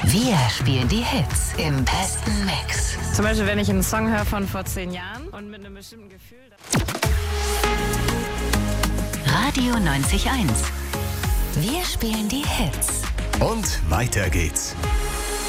Wir spielen die Hits im besten Mix. Zum Beispiel, wenn ich einen Song höre von vor 10 Jahren und mit einem bestimmten Gefühl. Radio 90.1. Wir spielen die Hits. Und weiter geht's.